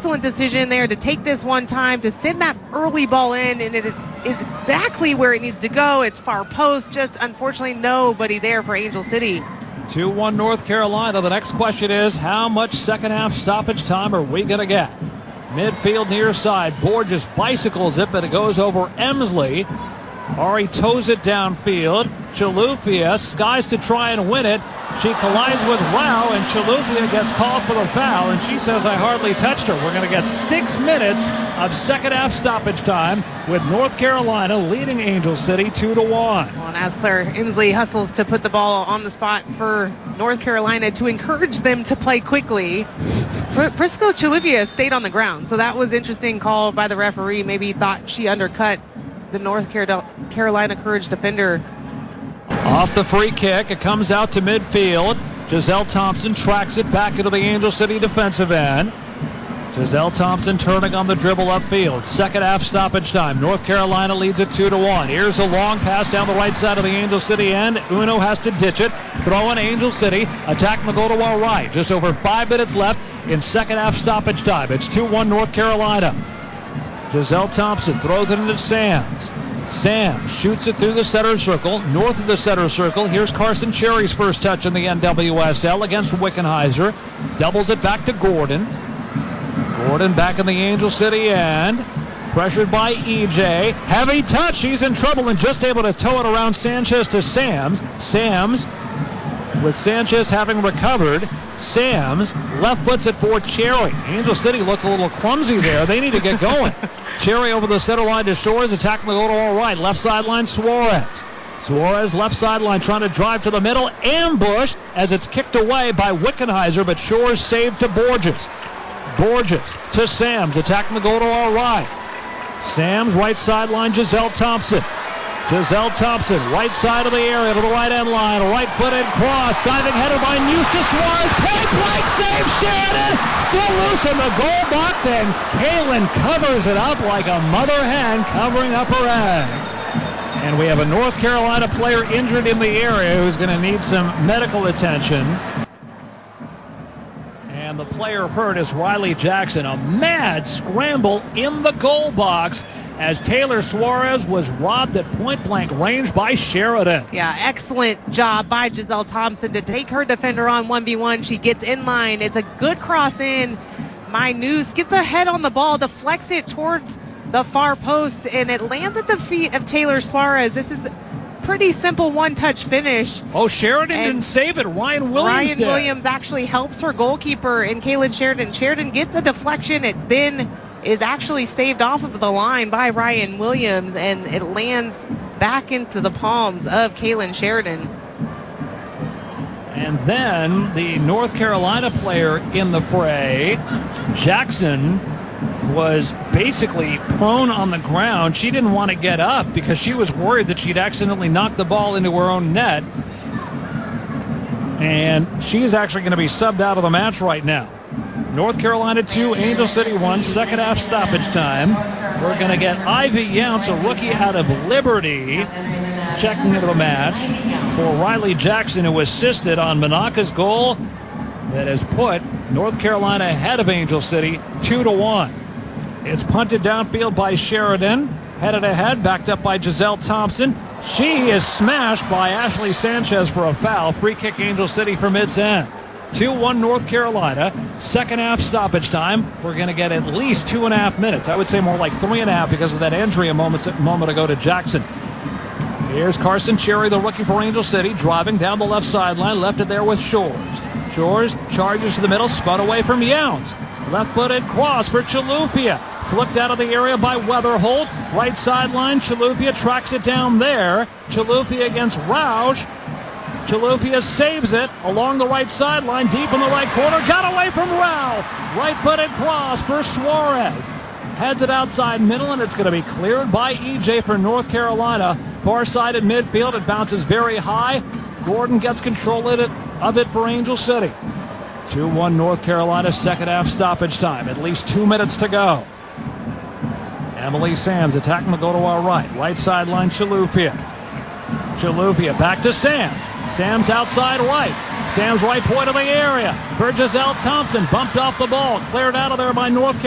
excellent decision there to take this one time, to send that early ball in, and it is exactly where it needs to go. It's far post, just unfortunately nobody there for Angel City. 2-1 North Carolina. The next question is, how much second half stoppage time are we going to get? Midfield near side. Borges bicycles it, but it goes over Emsley. Ari toes it downfield. Chilufya skies to try and win it. She collides with Rao, and Chilufya gets called for the foul, and she says, I hardly touched her. We're going to get 6 minutes of second half stoppage time with North Carolina leading Angel City 2-1. Well, and as Claire Emsley hustles to put the ball on the spot for North Carolina to encourage them to play quickly, Priscilla Chilufya stayed on the ground. So that was interesting call by the referee. Maybe thought she undercut the North Carolina Courage defender. Off the free kick, it comes out to midfield. Giselle Thompson tracks it back into the Angel City defensive end. Giselle Thompson turning on the dribble upfield. Second half stoppage time. North Carolina leads it 2-1. Here's a long pass down the right side of the Angel City end. Uno has to ditch it. Throw in Angel City. Attack Magodawa right. Just over 5 minutes left in second half stoppage time. It's 2-1 North Carolina. Giselle Thompson throws it into Sams. Sam shoots it through the center circle, north of the center circle. Here's Carson Cherry's first touch in the NWSL against Wickenheiser. Doubles it back to Gordon. Gordon back in the Angel City end. Pressured by EJ. Heavy touch. He's in trouble and just able to tow it around Sanchez to Sams. Sams, with Sanchez having recovered, Sams left foots it for Cherry. Angel City looked a little clumsy there. They need to get going. Cherry over the center line to Shores. Attacking the goal to all right. Left sideline, Suarez. Suarez left sideline trying to drive to the middle. Ambush as it's kicked away by Wickenheiser, but Shores saved to Borges. Borges to Sams. Attacking the goal to all right. Sams right sideline, Giselle Thompson. Giselle Thompson, right side of the area to the right end line, a right-footed cross, diving header by Neusta Suarez, point blank save, Sheridan, still loose in the goal box, and Kaylin covers it up like a mother hen covering up her egg. And we have a North Carolina player injured in the area who's going to need some medical attention. And the player hurt is Riley Jackson. A mad scramble in the goal box as Taylor Suarez was robbed at point-blank range by Sheridan. Yeah, excellent job by Giselle Thompson to take her defender on 1v1. She gets in line. It's a good cross in. Noose gets her head on the ball, deflects it towards the far post, and it lands at the feet of Taylor Suarez. This is pretty simple one-touch finish. Oh, Sheridan didn't save it. Ryan Williams did. Williams actually helps her goalkeeper and Kaylin Sheridan. Sheridan gets a deflection. It then is actually saved off of the line by Ryan Williams, and it lands back into the palms of Kaylin Sheridan. And then the North Carolina player in the fray, Jackson, was basically prone on the ground. She didn't want to get up because she was worried that she'd accidentally knocked the ball into her own net. And she is actually going to be subbed out of the match right now. North Carolina 2, Angel City 1, second half stoppage time. We're going to get Ivy Younts, a rookie out of Liberty, checking into the match for Riley Jackson, who assisted on Monaca's goal that has put North Carolina ahead of Angel City 2-1. It's punted downfield by Sheridan, headed ahead, backed up by Giselle Thompson. She is smashed by Ashley Sanchez for a foul. Free kick Angel City from its end. 2-1 North Carolina. Second half stoppage time. We're going to get at least 2.5 minutes. I would say more like 3.5 because of that injury a moment ago to Jackson. Here's Carson Cherry, the rookie for Angel City, driving down the left sideline, left it there with Shores. Shores charges to the middle, spun away from Younts. Left-footed cross for Chilufya. Flipped out of the area by Weatherholt. Right sideline, Chilufya tracks it down there. Chilufya against Roush. Chilufya saves it along the right sideline, deep in the right corner. Got away from Rao. Right-footed cross for Suarez. Heads it outside middle, and it's going to be cleared by EJ for North Carolina. Far side at midfield, it bounces very high. Gordon gets control of it for Angel City. 2-1 North Carolina, second half stoppage time. At least 2 minutes to go. Emily Sams attacking the goal to our right. Right sideline, Chilufya. Chilufya back to Sams. Sams outside right. Sams right point of the area. For Giselle Thompson, bumped off the ball. Cleared out of there by North Carolina.